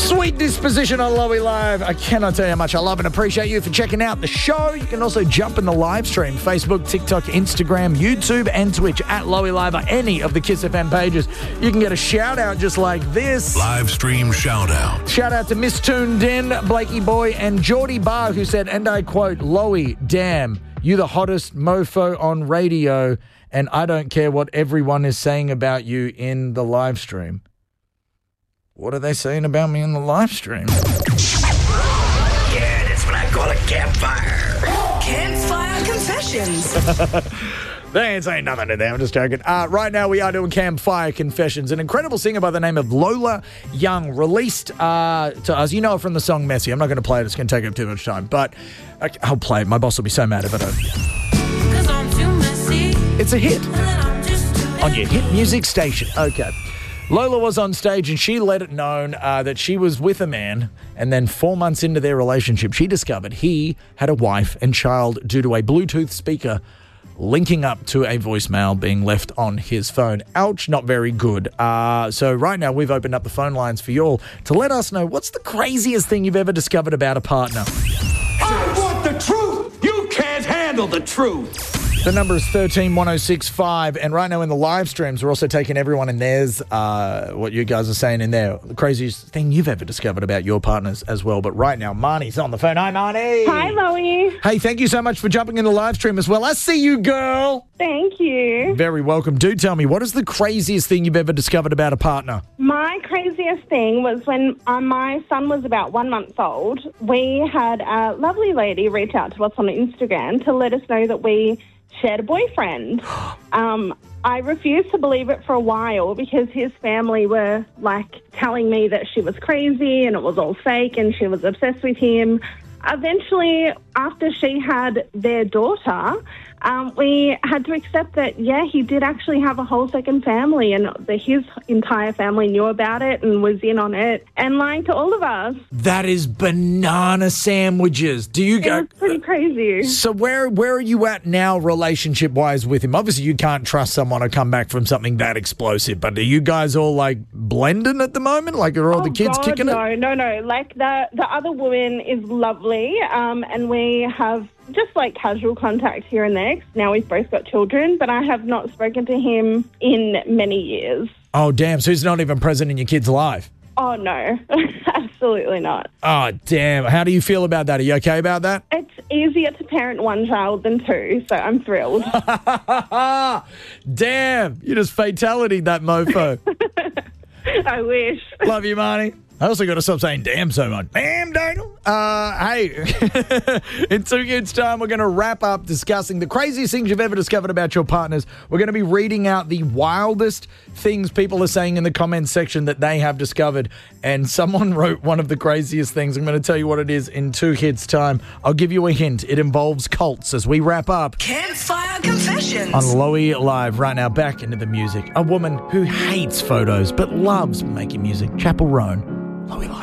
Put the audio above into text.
Sweet disposition on Lowy Live. I cannot tell you how much I love and appreciate you for checking out the show. You can also jump in the live stream, Facebook, TikTok, Instagram, YouTube, and Twitch at Lowy Live or any of the Kiss FM pages. You can get a shout out just like this. Live stream shout out. Shout out to Miss Tuned In, Blakey Boy, and Geordie Barr, who said, and I quote, Lowy, damn, you the hottest mofo on radio, and I don't care what everyone is saying about you in the live stream. What are they saying about me in the live stream? Yeah, that's what I call a campfire. Campfire Confessions. They ain't saying nothing to them. I'm just joking. Right now, we are doing Campfire Confessions. An incredible singer by the name of Lola Young released to us. You know her from the song Messy. I'm not going to play it. It's going to take up too much time. But I'll play it. My boss will be so mad if I don't. 'Cause I'm too messy. It's a hit And I'm just too on your hit music station. Okay. Lola was on stage and she let it known that she was with a man, and then 4 months into their relationship, she discovered he had a wife and child due to a Bluetooth speaker linking up to a voicemail being left on his phone. Ouch, not very good. So right now we've opened up the phone lines for you all to let us know what's the craziest thing you've ever discovered about a partner. I want the truth. You can't handle the truth. The number is 131065, and right now in the live streams, we're also taking everyone in theirs, what you guys are saying in there, the craziest thing you've ever discovered about your partners as well. But right now, Marnie's on the phone. Hi, Marnie. Hi, Lowy. Hey, thank you so much for jumping in the live stream as well. I see you, girl. Thank you. Very welcome. Do tell me, what is the craziest thing you've ever discovered about a partner? My craziest thing was when my son was about 1 month old. We had a lovely lady reach out to us on Instagram to let us know that we shared a boyfriend. I refused to believe it for a while because his family were telling me that she was crazy and it was all fake and she was obsessed with him. Eventually, after she had their daughter, we had to accept that, he did actually have a whole second family, and his entire family knew about it and was in on it and lying to all of us. That is banana sandwiches. Do you It go? was pretty crazy. So where are you at now relationship-wise with him? Obviously, you can't trust someone to come back from something that explosive, but are you guys all, blending at the moment? Are all the kids kicking it? No. The other woman is lovely, and we have just casual contact here and there. Now we've both got children, but I have not spoken to him in many years. Oh, damn. So he's not even present in your kid's life? Oh, no. Absolutely not. Oh, damn. How do you feel about that? Are you okay about that? It's easier to parent one child than two, so I'm thrilled. Damn. You just fatality that mofo. I wish. Love you, Marnie. I also got to stop saying damn so much. Damn, Daniel. Hey, in 2 kids' time, we're going to wrap up discussing the craziest things you've ever discovered about your partners. We're going to be reading out the wildest things people are saying in the comments section that they have discovered. And someone wrote one of the craziest things. I'm going to tell you what it is in 2 kids' time. I'll give you a hint. It involves cults as we wrap up. Campfire Confessions. On Lowy Live right now, back into the music. A woman who hates photos but loves making music. Chapel Roan, Lowy Live.